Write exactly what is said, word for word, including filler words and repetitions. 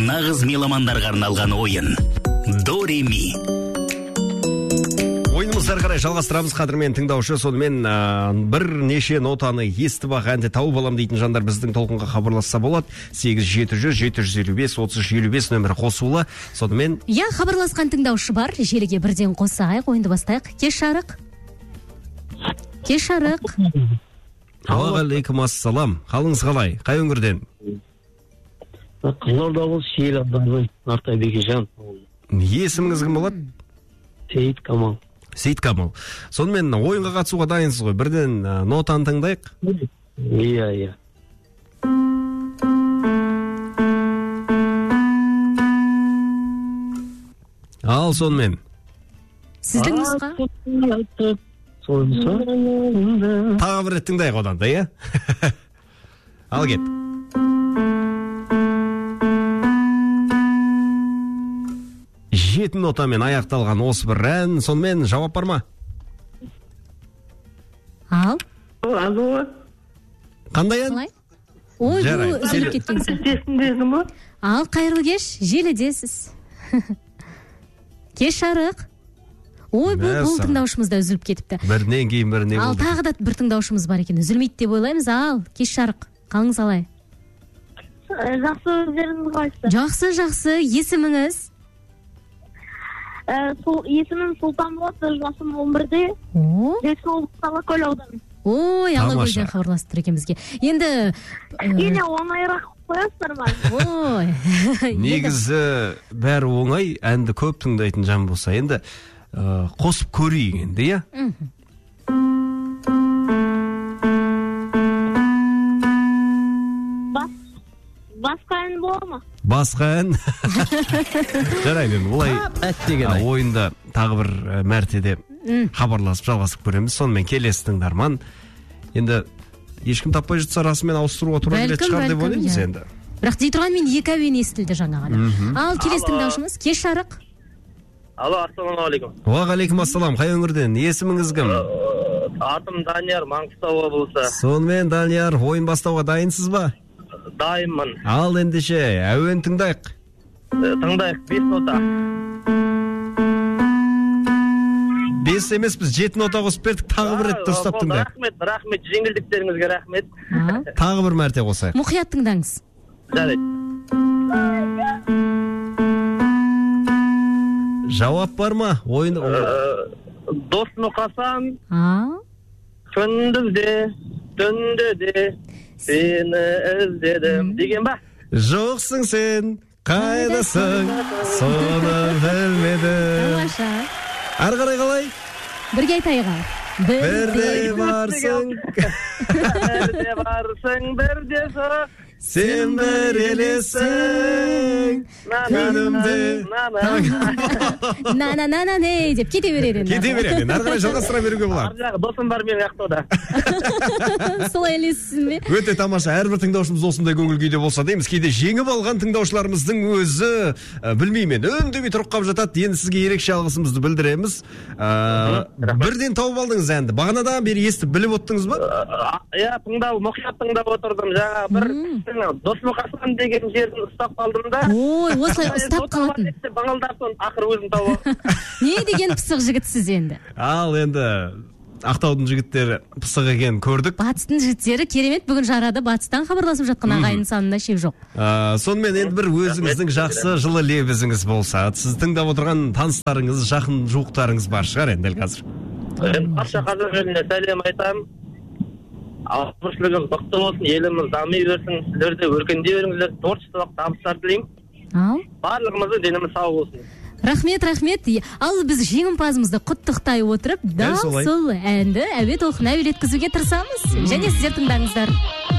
нағыз меломандарға арналған ойын. До ре ми. Ойынымызды әрі қарай жалғастырамыз, қадірмен тыңдаушы. Сонымен бір неше нотаны естіп ақ әнді тауып алам дейтін жандар біздің толқынға хабарласса болады. сегіз жеті жүз жеті жүз елу бес отыз үш елу бес нөмірі қосулы. Сонымен Я хабарласқан тыңдаушы бар. Желіге бірден қосайық, ойынды бастайық. Кеш жарық. Кеш жарық. Уағалейкум ассалам. Қалыңыз қалай? Қай өңірден? Қызылорда облысы Шиелі ауданынан Нартай Бекежан. Есіміңіз кім болады? Сейіт Камал. Сейіт Камал. Сонымен ойынға қатысуға дайынсыз ғой. Бірден нотаны тыңдайық. Иә, иә. Ал сонымен. Сіздің нұсқа? Тағы бір рет тыңдайық одан да, иә? Ал кет. Жеті нотамен аяқталған осы бір ән. Сонымен жауап бар ма? Ал. Алло. Қандай ән? Қалай? Ой, бұл үзіліп кеткенсің. Ал, қайырлы кеш, желідесіз. Кеш жарық. Ой, бұл, бұл тыңдаушымыз да үзіліп кетіпті. Бірінен кейін біріне Ал, болды. тағы да бір тыңдаушымыз бар екен. Үзілмейді деп ойлаймыз. Ал, кеш жарық. Қалыңыз қалай? Жақсы, өздеріңіз қайсы? Жақсы, жақсы. Есіміңіз? Есімім Сұлтан болады, жасым он бірде. Жетісу облысы Алакөл ауданы. Ой, Алакөлден хабарласып тұр екен бізге. Енді кішкене оңайырақ қоясыздар ма? Ой. Негізі бәрі оңай, әнді көп тыңдайтын жан болса, енді қосып көрейік енді, иә? Басқа ән бола ма? Басқа ән. Жарайды, олай ойында тағы бір мәртеде хабарласып жалғасып көреміз. Сонымен келесі тыңдарман. Енді ешкім таппай жатса расымен ауыстыруға тура келетін шығар деп ойлаймыз енді. Бірақ дей тұрған мен екі әуен естілді жаңа ғана. Ал, келесі тыңдаушымыз кеш жарық. Алло, ассалаумағалейкум. Уағалейкум ассалам. Қай өңірден? Есіміңіз кім? Атым Данияр, Маңғыстау облысы. Сонымен Данияр, ойын бастауға дайынсыз ба? Дайынмын. Ал ендеше, әуен тыңдайық. Тыңдайық, бес нота. Бес емес, біз жеті нота қосып бердік, тағы бір рет дұрыстап тыңдайық. Рахмет, рахмет, жеңілдіктеріңізге рахмет. Тағы бір мәрте қосайық. Мұқият тыңдаңыз. Жарайды. Жауап бар ма? Ойын... Дос мұқасан, А? күндізде, түнде де, сені іздедім. Деген ба? Жоқсың сен, қайдасың, соны білмедім. Тамаша. Ары қарай қалай? Бірге айтайық ал. Бірде барсың, Бірде барсың, бірде жоқ. сен бір елесің, күнімде. На-на-на-на-не деп кете береді. Кете береді, ары қарай жалғастыра беруге болады. Ар жағы досым бар менің ақтауда. Солай елесің бе? Өте тамаша, әрбір тыңдаушымыз осындай көңіл күйде болса дейміз. Кейде жеңіп алған тыңдаушыларымыздың өзі білмеймен үндемей тұрып қалып жатады. Енді сізге ерекше алғысымызды білдіреміз. Бірден тауып алдыңыз әнді. Бағанадан бері естіп біліп оттыңыз ба? Иә, тыңдау, мұқият тыңдап отырдым. Жаңа бір дос мұқасан деген жерін ұстап қалдым да. Ой, осылай ұстап қалатын. Бағалдарсын, ақыр өзім тауып. Не деген пысық жігітсіз енді? Ал енді Ақтаудың жігіттері пысық екен көрдік. Батыстың жігіттері керемет, бүгін жарады. Батыстан хабарласып жатқан ағайын санында шек жоқ. Сонымен енді бір өзіңіздің жақсы жылы лебізіңіз болса, сіз тыңдап отырған таныстарыңыз, жақын жуықтарыңыз бар шығар енді қазір. Барша қазақ еліне сәлем айтам. Алғышлығымыз мықты болсын, еліміз дами берсін, сіздер де өркендей беріңіздер, творчестволық табыстар тілеймін. Ал? Барлығымыздың деніміз сау болсын. Рахмет, рахмет. Ал біз жеңімпазымызды құттықтай отырып, дәл сол әнді әуе толқынына әуелеткізуге тырысамыз. Және сіздер тыңдаңыздар.